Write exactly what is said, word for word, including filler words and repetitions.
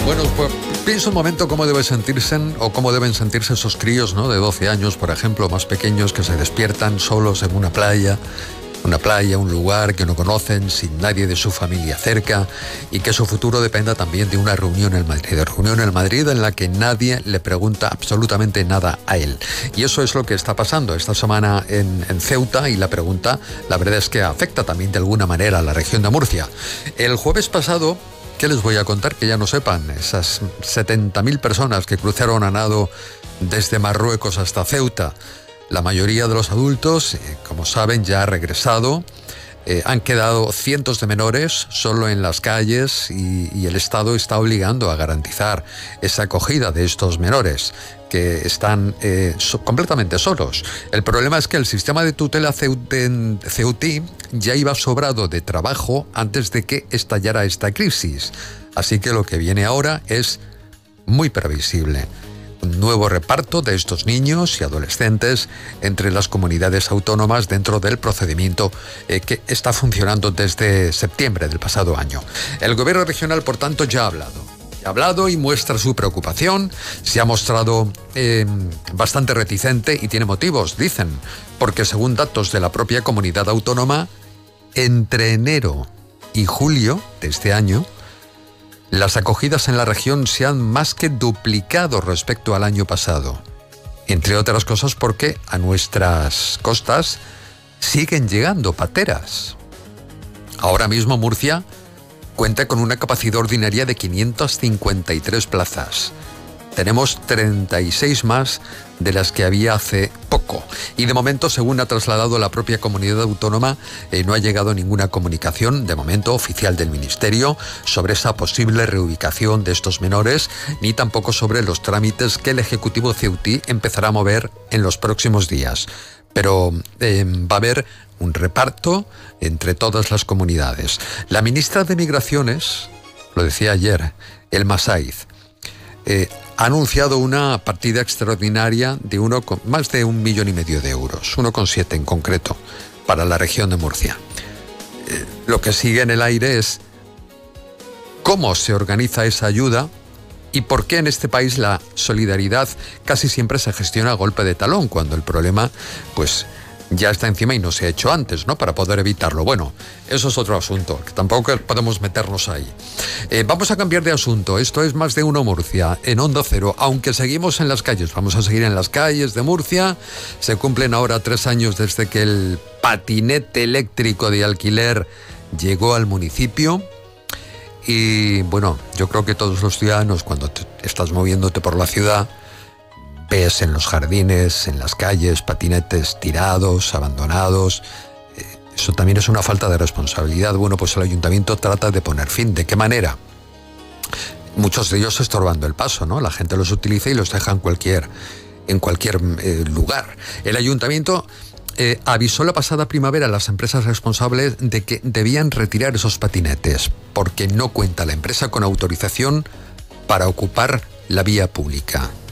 Bueno, pues pienso un momento cómo debe sentirse o cómo deben sentirse esos críos, ¿no? De doce años, por ejemplo, más pequeños, que se despiertan solos en una playa, una playa, un lugar que no conocen, sin nadie de su familia cerca, y que su futuro dependa también de una reunión en Madrid, de reunión en Madrid en la que nadie le pregunta absolutamente nada a él. Y eso es lo que está pasando esta semana en, en Ceuta, y la pregunta, la verdad es que afecta también de alguna manera a la región de Murcia. El jueves pasado, ¿qué les voy a contar que ya no sepan? Esas setenta mil personas que cruzaron a nado desde Marruecos hasta Ceuta. La mayoría de los adultos, eh, como saben, ya ha regresado. Eh, han quedado cientos de menores solo en las calles y, y el Estado está obligando a garantizar esa acogida de estos menores que están eh, so, completamente solos. El problema es que el sistema de tutela ceuten, ceutí ya iba sobrado de trabajo antes de que estallara esta crisis. Así que lo que viene ahora es muy previsible. Un nuevo reparto de estos niños y adolescentes entre las comunidades autónomas dentro del procedimiento eh, que está funcionando desde septiembre del pasado año. El gobierno regional, por tanto, ya ha hablado. Ha hablado y muestra su preocupación. Se ha mostrado eh, bastante reticente y tiene motivos, dicen, porque según datos de la propia comunidad autónoma, entre enero y julio de este año, las acogidas en la región se han más que duplicado respecto al año pasado. Entre otras cosas porque a nuestras costas siguen llegando pateras. Ahora mismo Murcia cuenta con una capacidad ordinaria de quinientas cincuenta y tres plazas. Tenemos treinta y seis más de las que había hace poco. Y de momento, según ha trasladado la propia comunidad autónoma, eh, no ha llegado ninguna comunicación, de momento oficial del Ministerio, sobre esa posible reubicación de estos menores, ni tampoco sobre los trámites que el Ejecutivo ceutí empezará a mover en los próximos días. Pero eh, va a haber un reparto entre todas las comunidades. La ministra de Migraciones, lo decía ayer, Elma Saiz, eh, ha anunciado una partida extraordinaria de uno con más de un millón y medio de euros, uno coma siete en concreto, para la región de Murcia. Eh, lo que sigue en el aire es cómo se organiza esa ayuda y por qué en este país la solidaridad casi siempre se gestiona a golpe de talón, cuando el problema, pues, ya está encima y no se ha hecho antes, ¿no?, para poder evitarlo. Bueno, eso es otro asunto, que tampoco podemos meternos ahí. Eh, vamos a cambiar de asunto. Esto es Más de Uno Murcia, en Onda Cero, aunque seguimos en las calles. Vamos a seguir en las calles de Murcia. Se cumplen ahora tres años desde que el patinete eléctrico de alquiler llegó al municipio. Y bueno, yo creo que todos los ciudadanos, cuando te estás moviéndote por la ciudad, ves en los jardines, en las calles, patinetes tirados, abandonados. Eh, eso también es una falta de responsabilidad. Bueno, pues el ayuntamiento trata de poner fin. ¿De qué manera? Muchos de ellos estorbando el paso, ¿no? La gente los utiliza y los deja en cualquier, en cualquier eh, lugar. El ayuntamiento eh, avisó la pasada primavera a las empresas responsables de que debían retirar esos patinetes, porque no cuenta la empresa con autorización para ocupar la vía pública.